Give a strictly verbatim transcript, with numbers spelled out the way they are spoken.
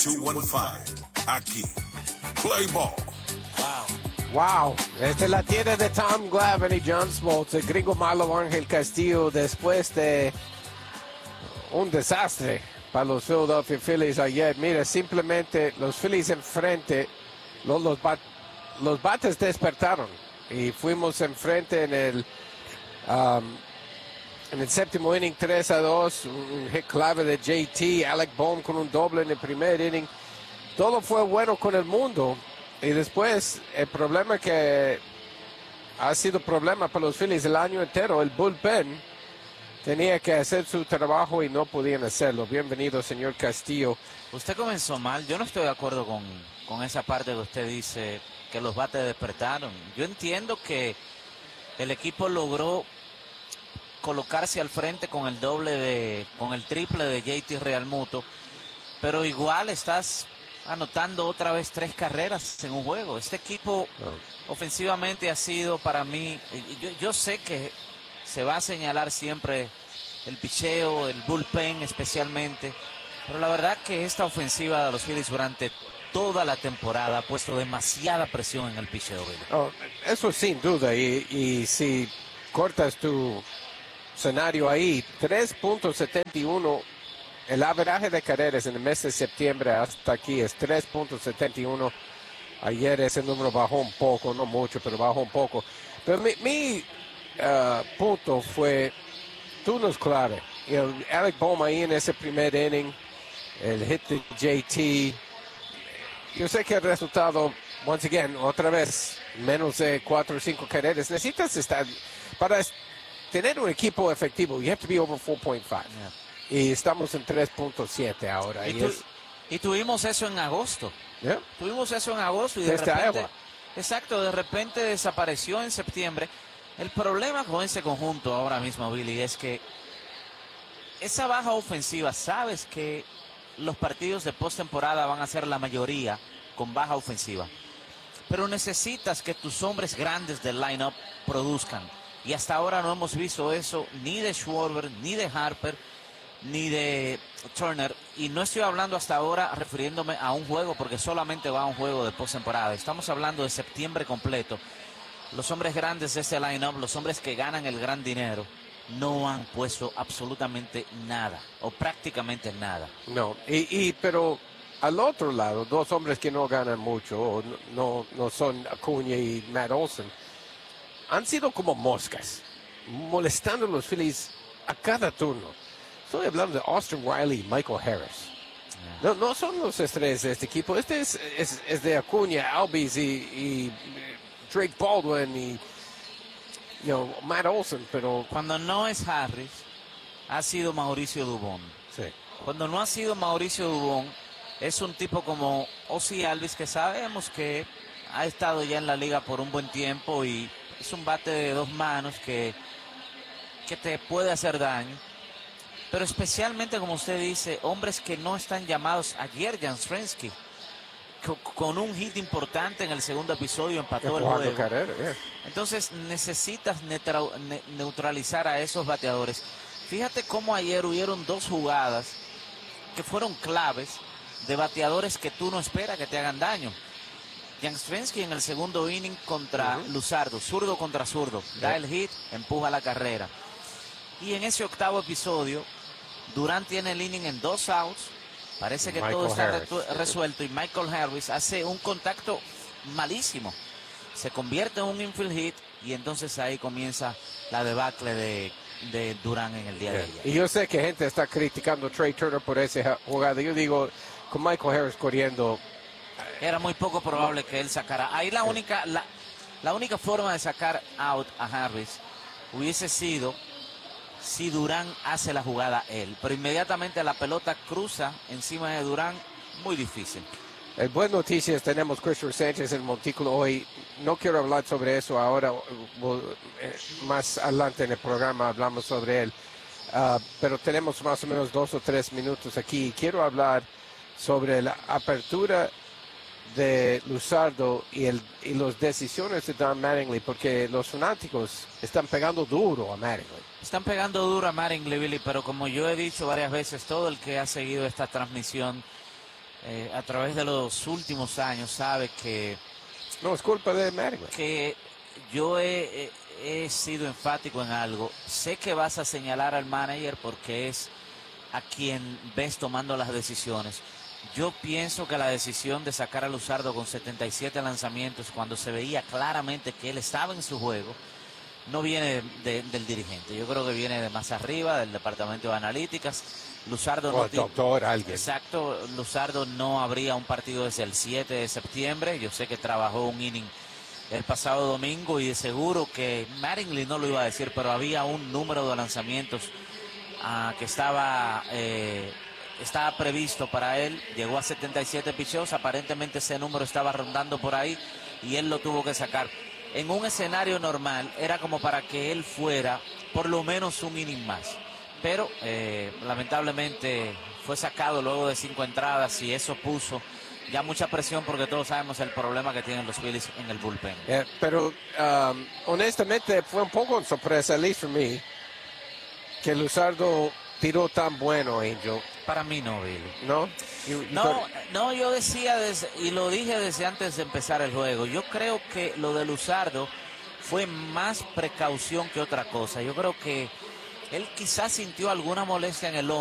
dos quince. Aquí. Play ball. Wow, esta es la tierra de Tom Glavine y John Smoltz, el gringo malo Ángel Castillo, después de un desastre para los Philadelphia Phillies ayer. Mira, simplemente los Phillies enfrente, los, los, bat, los bates despertaron y fuimos enfrente en el, um, en el séptimo inning tres a dos, un hit clave de J T, Alec Bohm con un doble en el primer inning. Todo fue bueno con el mundo. Y después, el problema que ha sido problema para los Phillies el año entero, el bullpen tenía que hacer su trabajo y no podían hacerlo. Bienvenido, señor Castillo. Usted comenzó mal. Yo no estoy de acuerdo con, con esa parte que usted dice, que los bates despertaron. Yo entiendo que el equipo logró colocarse al frente con el doble de, con el triple de J T Realmuto, pero igual estás anotando otra vez tres carreras en un juego. Este equipo oh. ofensivamente ha sido para mí, yo, yo sé que se va a señalar siempre el picheo, el bullpen especialmente, pero la verdad que esta ofensiva de los Phillies durante toda la temporada ha puesto demasiada presión en el picheo. Oh, eso sin duda, y, y si cortas tu escenario ahí, tres punto setenta y uno. El averaje de carreras en el mes de septiembre hasta aquí es tres punto setenta y uno. Ayer ese número bajó un poco, no mucho, pero bajó un poco. Pero mi, mi uh, punto fue turnos clave. Y el Alec Bohm ahí en ese primer inning, el hit de J T. Yo sé que el resultado, once again, otra vez, menos de cuatro o cinco carreras. Necesitas estar, para tener un equipo efectivo, you have to be over four point five. Yeah. Y estamos en tres punto siete ahora. Y, y, tu, es, y tuvimos eso en agosto. Yeah. Tuvimos eso en agosto y de Desde repente, Iowa. exacto, de repente desapareció en septiembre. El problema con ese conjunto ahora mismo, Billy, es que esa baja ofensiva, sabes que los partidos de postemporada van a ser la mayoría con baja ofensiva. Pero necesitas que tus hombres grandes del lineup produzcan. Y hasta ahora no hemos visto eso ni de Schwarber, ni de Harper, ni de Turner, y no estoy hablando hasta ahora refiriéndome a un juego porque solamente va a un juego de postemporada. Estamos hablando de septiembre completo. Los hombres grandes de este line-up, los hombres que ganan el gran dinero, no han puesto absolutamente nada o prácticamente nada. No, y, y pero al otro lado, dos hombres que no ganan mucho, o no, no, no son Acuña y Matt Olson, han sido como moscas, molestando a los Phillies a cada turno. Estoy hablando de Austin Riley y Michael Harris. No, no son los estrellas de este equipo. Este es, es, es de Acuña, Albies y, y Drake Baldwin y you know, Matt Olson, pero cuando no es Harris, ha sido Mauricio Dubón. Sí. Cuando no ha sido Mauricio Dubón, es un tipo como Ozzie Albies, que sabemos que ha estado ya en la liga por un buen tiempo y es un bate de dos manos que, que te puede hacer daño. Pero especialmente, como usted dice, hombres que no están llamados. Ayer Jansrensky, con un hit importante en el segundo episodio, empató el juego. Carrera, yeah. Entonces necesitas neutralizar a esos bateadores. Fíjate cómo ayer hubieron dos jugadas que fueron claves de bateadores que tú no esperas que te hagan daño. Jansrensky en el segundo inning contra uh-huh. Luzardo, zurdo contra zurdo, yeah. da el hit, empuja la carrera. Y en ese octavo episodio, Durán tiene el inning en dos outs. Parece que Michael todo está Harris. resuelto. Y Michael Harris hace un contacto malísimo. Se convierte en un infield hit. Y entonces ahí comienza la debacle de, de Durán en el día de ayer. Y yo sé que gente está criticando a Trey Turner por esa jugada. Yo digo, con Michael Harris corriendo, era muy poco probable que él sacara. Ahí la única, la, la única forma de sacar out a Harris hubiese sido si Durán hace la jugada él, pero inmediatamente la pelota cruza encima de Durán, muy difícil. El buen noticias, tenemos Christopher Sánchez en Montículo hoy. No quiero hablar sobre eso ahora, más adelante en el programa hablamos sobre él, uh, pero tenemos más o menos dos o tres minutos aquí. Quiero hablar sobre la apertura de Luzardo y, el, y las decisiones de Don Mattingly, porque los fanáticos están pegando duro a Mattingly. Están pegando duro a Mattingly, Billy, pero como yo he dicho varias veces, todo el que ha seguido esta transmisión eh, a través de los últimos años sabe que, No es culpa de Mattingly. que yo he, he, he sido enfático en algo. Sé que vas a señalar al manager porque es a quien ves tomando las decisiones. Yo pienso que la decisión de sacar a Luzardo con setenta y siete lanzamientos cuando se veía claramente que él estaba en su juego no viene de, de, del dirigente. Yo creo que viene de más arriba, del departamento de analíticas. Luzardo O no el doctor, alguien. Exacto, Luzardo no abría un partido desde el siete de septiembre. Yo sé que trabajó un inning el pasado domingo y de seguro que Mattingly no lo iba a decir, pero había un número de lanzamientos uh, que estaba... Eh, estaba previsto para él, llegó a setenta y siete picheos, aparentemente ese número estaba rondando por ahí y él lo tuvo que sacar. En un escenario normal era como para que él fuera por lo menos un inning más, pero eh, lamentablemente fue sacado luego de cinco entradas y eso puso ya mucha presión porque todos sabemos el problema que tienen los Phillies en el bullpen. Eh, pero um, honestamente fue un poco sorpresa, at least for me, que Luzardo tiró tan bueno, Angel. Para mí no, Billy. ¿No? You, you No, thought... no, yo decía, desde, y lo dije desde antes de empezar el juego, yo creo que lo de Luzardo fue más precaución que otra cosa. Yo creo que él quizás sintió alguna molestia en el hombro.